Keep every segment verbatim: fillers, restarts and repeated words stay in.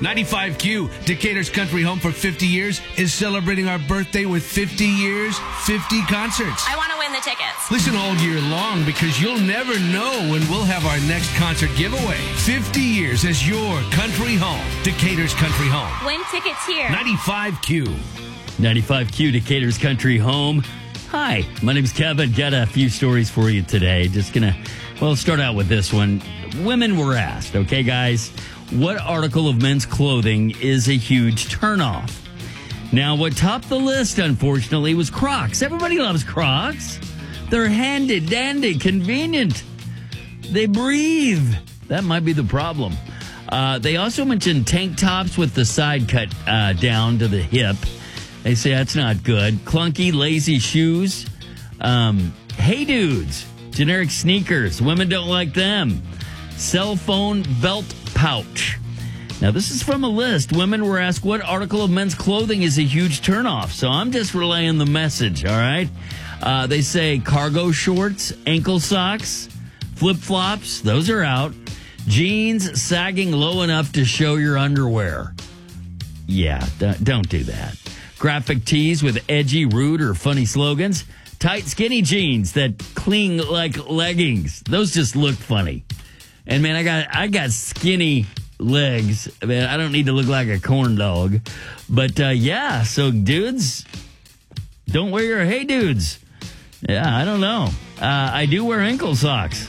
ninety-five Q, Decatur's country home for fifty years, is celebrating our birthday with fifty years, fifty concerts. I want to win the tickets. Listen all year long because you'll never know when we'll have our next concert giveaway. fifty years as your country home. Decatur's country home. Win tickets here. ninety-five Q. ninety-five Q, Decatur's country home. Hi, my name's Kevin. Got a few stories for you today. Just gonna, well, start out with this one. Women were asked, okay, guys, what article of men's clothing is a huge turnoff? Now, what topped the list, unfortunately, was Crocs. Everybody loves Crocs. They're handy, dandy, convenient. They breathe. That might be the problem. Uh, they also mentioned tank tops with the side cut uh, down to the hip. They say that's not good. Clunky, lazy shoes. Um, hey, dudes. Generic sneakers. Women don't like them. Cell phone belt pouch. Now, this is from a list. Women were asked what article of men's clothing is a huge turnoff. So I'm just relaying the message, all right? Uh, they say cargo shorts, ankle socks, flip-flops. Those are out. Jeans sagging low enough to show your underwear. Yeah, don't, don't do that. Graphic tees with edgy, rude, or funny slogans. Tight, skinny jeans that cling like leggings. Those just look funny. And man, I got I got skinny legs. Man, I don't need to look like a corn dog. But uh, yeah, so dudes, don't wear your hey dudes. Yeah, I don't know. Uh, I do wear ankle socks.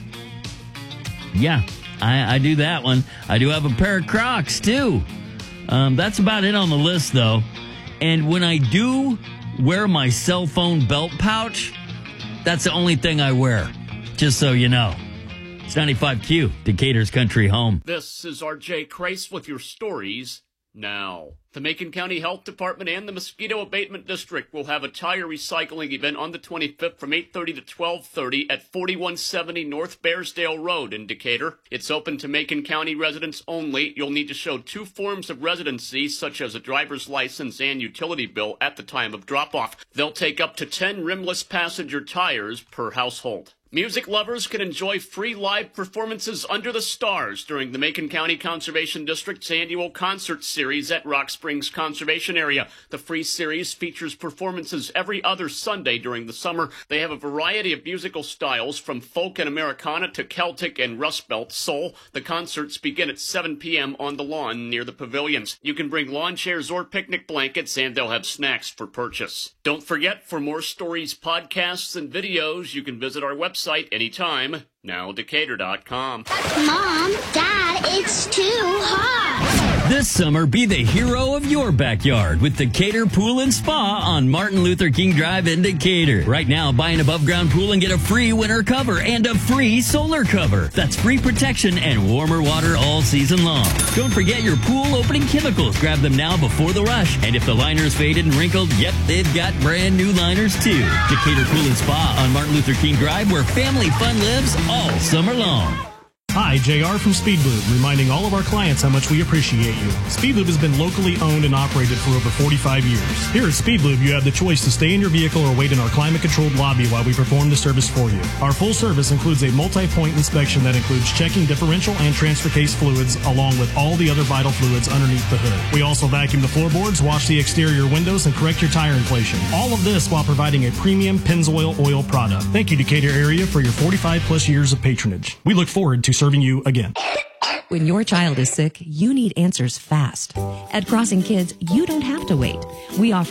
Yeah, I, I do that one. I do have a pair of Crocs too. Um, that's about it on the list though. And when I do wear my cell phone belt pouch, that's the only thing I wear. Just so you know. It's ninety-five Q, Decatur's country home. This is R J Crace with your stories now. The Macon County Health Department and the Mosquito Abatement District will have a tire recycling event on the twenty-fifth from eight thirty to twelve thirty at forty-one seventy North Bearsdale Road in Decatur. It's open to Macon County residents only. You'll need to show two forms of residency, such as a driver's license and utility bill, at the time of drop-off. They'll take up to ten rimless passenger tires per household. Music lovers can enjoy free live performances under the stars during the Macon County Conservation District's annual concert series at Rock Springs Conservation Area. The free series features performances every other Sunday during the summer. They have a variety of musical styles, from folk and Americana to Celtic and Rust Belt soul. The concerts begin at seven p.m. on the lawn near the pavilions. You can bring lawn chairs or picnic blankets, and they'll have snacks for purchase. Don't forget, for more stories, podcasts, and videos, you can visit our website anytime, now decatur dot com. Mom, Dad, it's too hot. This summer, be the hero of your backyard with Decatur Pool and Spa on Martin Luther King Drive in Decatur. Right now, buy an above-ground pool and get a free winter cover and a free solar cover. That's free protection and warmer water all season long. Don't forget your pool opening chemicals. Grab them now before the rush. And if the liner's faded and wrinkled, yep, they've got brand new liners too. Decatur Pool and Spa on Martin Luther King Drive, where family fun lives all summer long. Hi, J R from Speedlube, reminding all of our clients how much we appreciate you. Speedlube has been locally owned and operated for over forty-five years. Here at Speedlube, you have the choice to stay in your vehicle or wait in our climate-controlled lobby while we perform the service for you. Our full service includes a multi-point inspection that includes checking differential and transfer case fluids, along with all the other vital fluids underneath the hood. We also vacuum the floorboards, wash the exterior windows, and correct your tire inflation. All of this while providing a premium Pennzoil oil product. Thank you, Decatur area, for your forty-five plus years of patronage. We look forward to serving you again. When your child is sick, you need answers fast. At Crossing Kids, you don't have to wait. We offer